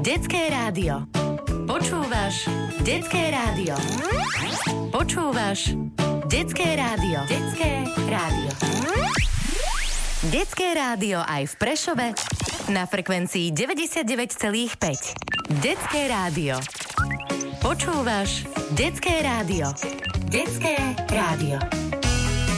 Detské rádio. Počúvaš Detské rádio. Počúvaš Detské rádio. Detské rádio. Detské rádio aj v Prešove na frekvencii 99,5. Detské rádio. Počúvaš Detské rádio. Detské rádio.